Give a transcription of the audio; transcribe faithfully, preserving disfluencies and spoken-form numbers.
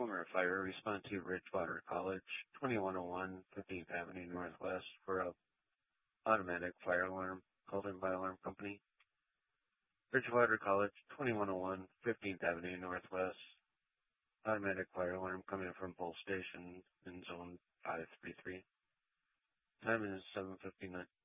Former fire, respond to Ridgewater College, twenty-one oh one fifteenth Avenue Northwest for a automatic fire alarm called in by Alarm Company. Ridgewater College, twenty-one oh one fifteenth Avenue Northwest, automatic fire alarm coming from Pole Station in Zone five three three. Time is seven fifty-nine.